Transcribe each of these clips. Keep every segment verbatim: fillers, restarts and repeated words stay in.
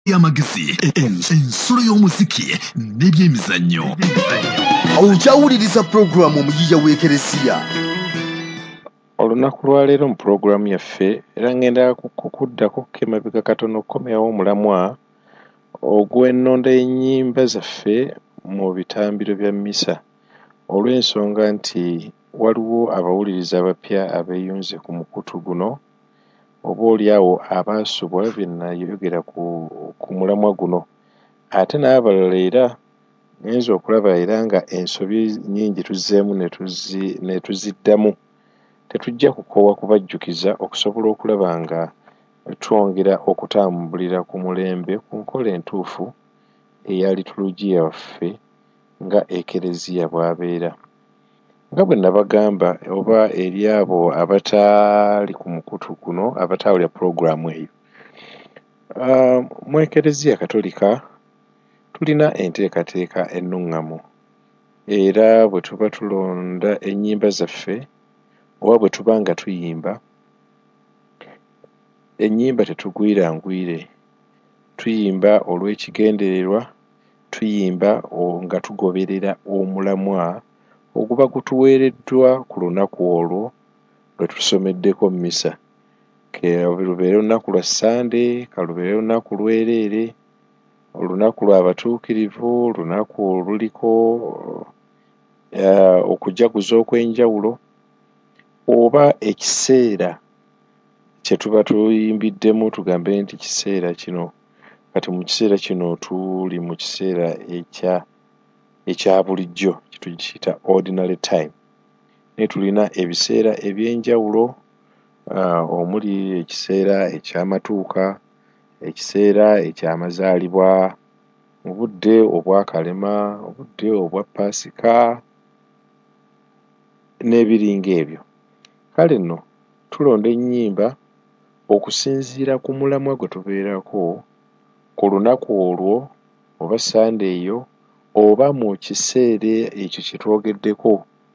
Yamagisi ensolo y'omuziki n'ebyemizannyo. Ojawuliriza programu omuyiya w'ekeresiya. Olunaku lwaleero mu programu yaffe era ngenda kukuddako kemabega katono okukomyawo omulamwa ogw'ennonda y'ennyimba zaffe mu bitambiro bya mmisa olw'ensonga nti waliwo abawuliriza abapya abeeyunze ku mukutu guno oba oliawo abaasubwa bye nayogera ku, ku mulamwa guno ate n'abalala era ngenza okulaba era nga ensobi nnyingi tuzzeemu ne tuziddamu. Tetujja kukoowa kubajjukiza okusobola okulaba nga twongera okutambulira ku mulembe ku nkola entuufu eya litulugiya waffe nga ekereziya bw'abeera. Nga bwe nabagamba oba eri abo abataali ku mukutu guno abataawulira pulogulaamu eyo, uh, mu ekereziya katolika tulina enteekateeka ennuŋŋamu era bwe tuba tulonda ennyimba zaffe oba bwe tuba nga tuyimba, ennyimba tetugwirangwire. Tuyimba olw'ekigendererwa, tuyimba nga tugoberera omulamwa oguba gutuweereddwa ku lunaku olwo lwe tusomeddeko mmisa. Ke lubeere olunaku lwa Sande, kalubeere olunaku lwereere, olunaku lw'abatuukirivu, olunaku oluliko uh, okujaguza okw'enjawulo, oba ekiseera kye tuba tuyimbiddemu tugambe nti kiseera kino kati mu kiseera kino tuli mu kiseera ekya ekya bulijjo kituyita ordinary time. Naye tulina ebiseera eby'enjawulo uh, omuli ekiseera eky'amatuuka, ekiseera eky'amazaalibwa, obudde obwakalema, obudde obwa Paasika n'ebiringa ebyo. Kale nno tulonda ennyimba okusinziira ku mulamwa gwe tubeerako ku lunaku olwo oba Sande eyo oba mu kiseera ekyo kye twogeddeko.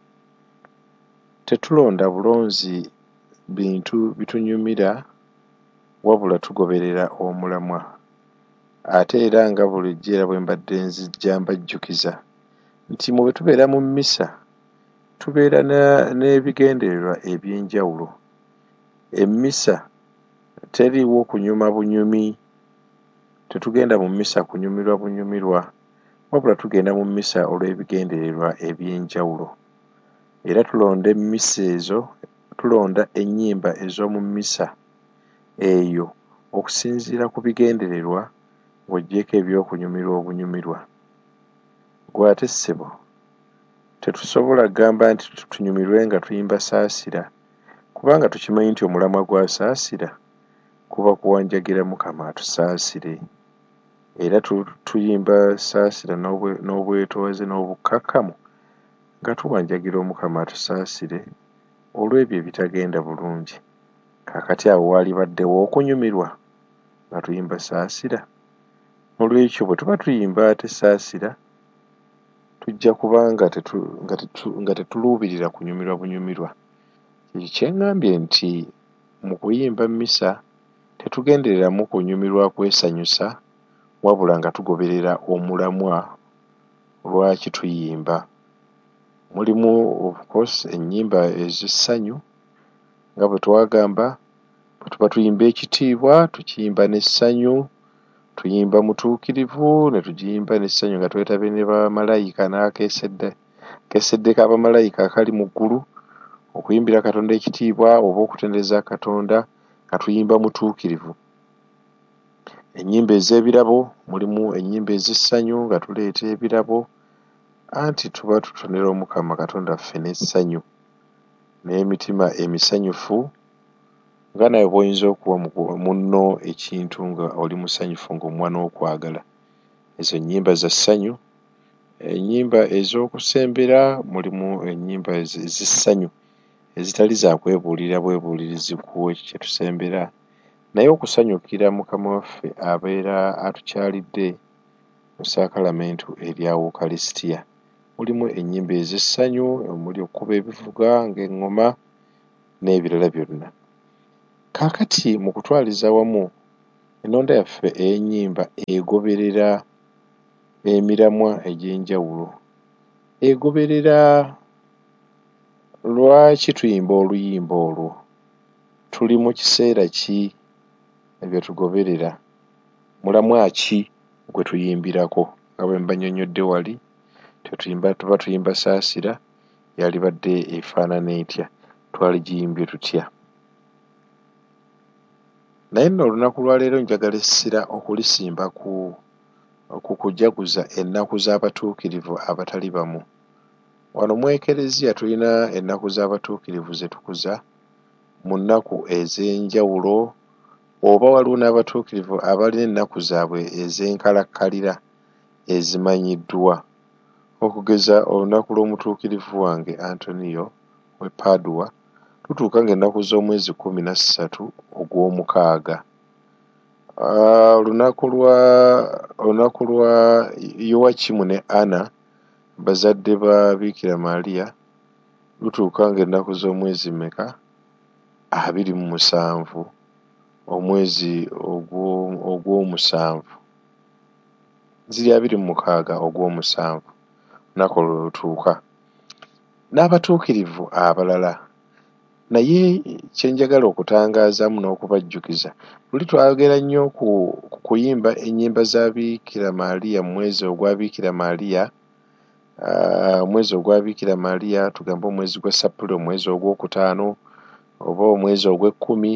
Tetulonda bulonzi bintu bitunyumira wabula tugoberera omulamwa. Ate era nga bulijjo era bwe mbadde nzijja mbajjukiza nti mu bwe tubeera mu mmisa tubeera n'ebigendererwa eby'enjawulo. Emmisa teriiwo kunyuma bunyumi. Tetugenda mu mmisa kunyumirwa bunyumirwa wabula tugenda mu mmisa olw'ebigendererwa eby'enjawulo. Era tulonda emmisa ezo, tulonda ennyimba ez'omu mmisa eyo okusinziira ku bigendererwa ng'oggyeko eby'okunyumirwa obunyumirwa. Gwe ate ssebo tetusobola kugamba nti tunyumirwe nga tuyimba Saasira kubanga tukimanyi nti omulamwa gwa Saasira kuba kuwanjagira Mukama atusaasire. Era tuyimba Saasira n'obwetoowaze n'obukkakkamu nga tuwanjagira Omukama atusaasire olw'ebyo ebitagenda bulungi. Kaakati awo waalibaddewo okunyumirwa nga tuyimba Saasira? Olw'ekyo bwe tuba tuyimba ate Saasira tujja kuba nga tetu, nga tetu, nga tetuluubirira kunyumirwa bunyumirwa. Ekyo kye ŋŋambye nti mu kuyimba mmisa tetugendereramu kunyumirwa kwesanyusa wabula nga tugoberera omulamwa lwaki tuyimba. Mulimu of course ennyimba ez'essanyu nga bwe twagamba, bwe tuba tuyimba ekitiibwa tukiyimba n'essanyu, tuyimba mutuukirivu ne tugiyimba n'essanyu nga twetabye ne bamalayika n'akeesedde keesedde k'abamalayika akali mu ggulu okuyimbira Katonda ekitiibwa oba okutendereza Katonda nga tuyimba mutuukirivu. Ennyimba ez'ebirabo, mulimu ennyimba ez'essanyu nga tuleeta ebirabo, anti tuba tutonera Omukama Katonda waffe n'essanyu n'emitima emisanyufu nga nawe bw'oyinza okuwa munno ekintu nga oli musanyufu ng'omuwa n'okwagala. Ezo nnyimba za ssanyu. Ennyimba ez'okusembera mulimu ennyimba ez'essanyu ezitali za kwebuulira bwebuulirizi ku ekyo kye tusembera naye okusanyukira Mukama waffe abeera atukyalidde mu saakalamentu erya Wukalisitiya. Mulimu ennyimba ez'essanyu omuli okukuba ebivuga ng'eŋŋoma n'ebirala byonna. Kaakati mu kutwaliza wamu Ennonda yaffe ey'ennyimba egoberera emiramwa egy'enjawulo. Egoberera lwaki tuyimba oluyimba olwo? Tuli mu kiseera ki ebyo tugoberera? Mulamwa ki gwe tuyimbirako? Nga bwe mbannyonnyodde wali, tetuyimba tuba tuyimba Saasira yalibadde efaanana etya, twaligiyimbye tutya? Naye nno olunaku lwa leero njagala essira okulisimba ku ku kujaguza ennaku z'abatuukirivu abatali bamu. Wano mu Ekereziya tulina ennaku z'abatuukirivu ze tukuza mu nnaku ez'enjawulo, oba waliwo n'abatuukirivu abalina ennaku zaabwe ez'enkalakkalira ezimanyiddwa. Okugeza olunaku lw'omutuukirivu wange Antonio w'e Padua lutuuka ng'ennaku z'omwezi kkumi na ssatu ogw'omukaaga. Olunaku lwa olunaku lwa Yowakimu ne Anna bazadde ba Biikira Maaliya lutuuka ng'ennaku z'omwezi mmeka? abiri mu musanvu omwezi ogw'omusanvu, ziri abiri mu mukaaga ogw'omusanvu lunaku olwo lutuuka. N'abatuukirivu abalala naye kye njagala okutangaazamu n'okubajjukiza, luli twagera nnyo ku kuyimba ennyimba za Biikira Maaliya mu mwezi ogwa Biikira Maaliya, omwezi ogwa Biikira Maaliya tugambe omwezi gwa Sapule, omwezi ogwokutaano oba omwezi ogw'ekkumi,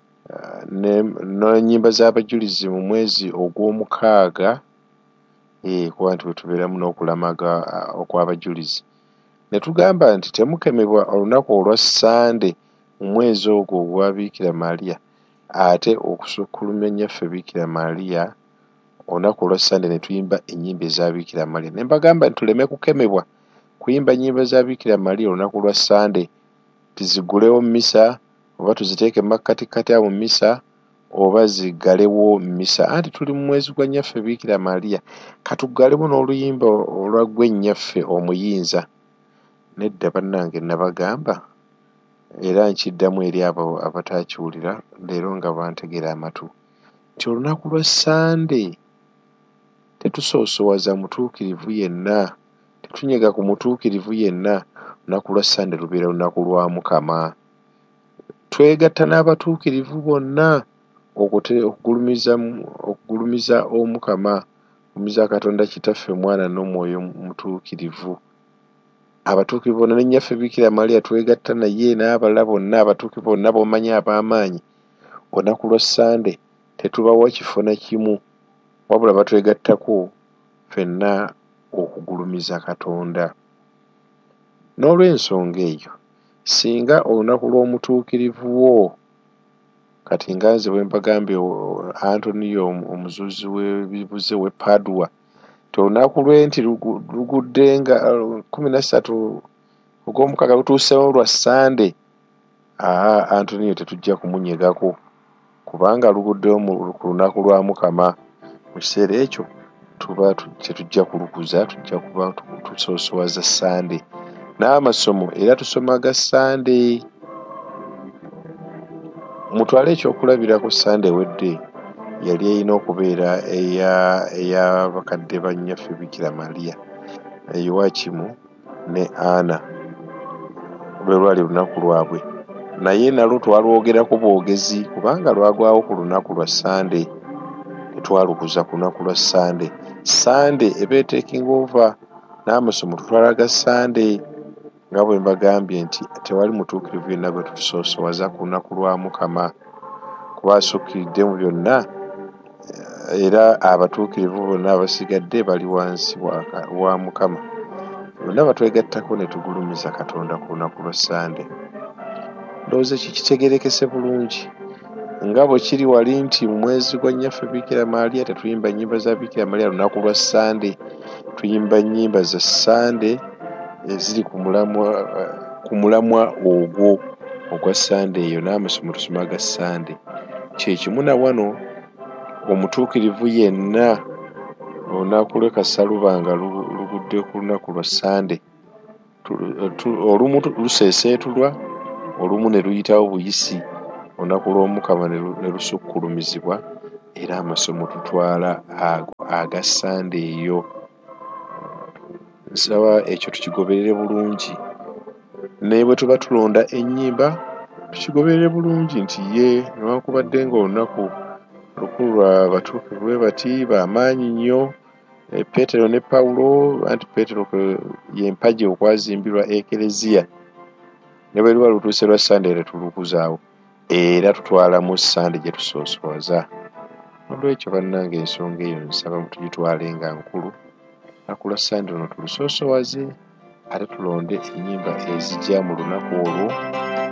n'ennyimba z'abajulizi mu mwezi ogw'omukaaga, kuba nti bwe tubeeramu n'okulamaga okw'abajulizi. Ne tugamba nti temukemebwa olunaku olwa Sande mu mwezi ogwo ogwa Biikira Maaliya, ate okusukkulumya nnyaffe Biikira Maaliya olunaku olwa Sande ne tuyimba ennyimba eza Biikira Maaliya. Ne mbagamba nti tuleme kukemebwa kuyimba nnyimba za Biikira Maaliya olunaku lwa Sande, tuziggulewo mu mmisa oba tuziteeke mu makkatikkati awo mu mmisa oba ziggalewo mu mmisa. Anti tuli mu mwezi gwa nnyaffe Biikira Maaliya, katuggalemu n'oluyimba olwa ggwe nnyaffe omuyinza. Nedda bannange, nabagamba era nkiddamu eri abo abataakiwulira leero nga bantegera amatu nti olunaku lwa Sande tetusoosowaza mutuukirivu yenna, tetunyega ku mutuukirivu yenna. Olunaku lwa Sande lubeera lunaku lwa Mukama. Twegatta n'abatuukirivu bonna okugulumiza okugulumiza Omukama, okugulumiza Katonda Kitaffe, Mwana n'Omwoyo Mutuukirivu. Abatuukirivu bonna ne nnyaffe Biikira Maaliya twegatta naye n'abalala bonna abatuukirivu bonna b'omanyi ab'amaanyi. Olunaku lwa Sande tetubawa kifo na kimu, wabula batwegattako ffenna okugulumiza Katonda. N'olw'ensonga eyo, singa olunaku lw'omutuukirivu wo, kati nga nze bwe mbagambye Antonio omuzuuzi w'ebibuze w'e Padua, ti olunaku lwe nti lugudde nga kkumi na ssatu ogw'omukaaga lutuusewo lwa Sande, aa Antonio tetujja kumunyegako kubanga luguddewo ku lunaku lwa Mukama. Mu kiseera ekyo tuba tetujja kulukuza, tujja kuba tusoosowaza Sande. N'amasomo era tusomaga Sande. Mutwale ekyokulabirako Sande ewedde yali erina okubeera ey'abakadde ba nnyaffe Biikira Maaliya, Yowakimu ne Anna, lwe lwali lunaku lwabwe. Naye nalwo twalwogerako bwogezi kubanga lwagwawo ku lunaku lwa Sande, tetwalukuza ku lunaku lwa Sande. Sande eba taking over, n'amasomo tutwalaga Sande. Nga bwe mbagambye nti tewali mutuukirivu yenna gwe tutusoosowaza ku lunaku lwa Mukama, kuba asukkiridde mu byonna, era abatuukirivu bonna abasigadde bali wansi wa Mukama. Bonna batwegattako ne tugulumiza Katonda ku lunaku lwa Sande. Ndowooza kikitegeerekese bulungi nga bwe kiri wali nti mu mwezi gwa nnyaffe Biikira Maaliya tetuyimba nnyimba za Biikira Maaliya lunaku lwa Sande, tuyimba nnyimba za Sande eziri ku mulamwa ku mulamwa ogwo ogwa Sande eyo, n'amasomo tusomaga Sande. Kye kimu na wano omutuukirivu yenna olunaku lwe Kasalubanga lugudde ku lunaku lwa Sande, olumu luseeseetulwa, olumu ne luyitawo buyisi, olunaku lw'Omukama ne lusukkulumizibwa era amasomo tutwala ago aga Sande eyo. Nsaba ekyo tukigoberere bulungi, naye bwe tuba tulonda ennyimba tukigoberere bulungi nti ye newankubadde ng'olunaku lukulu lwa batuukivu bwe bati b'amaanyi nnyo, e, Peetero ne Pawulo, anti Peetero ye mpagi okwazimbirwa ekereziya, ne bwe luba lutuuse lwa Sande era tulukuzaawo era tutwalamu Sande gye tusoosowaza. Olwekyo bannange ensonga eyo nsaba tugitwale nga nkulu, akula Sande luno tulusoosowaze ate tulonde ennyimba ezijja mu lunaku olwo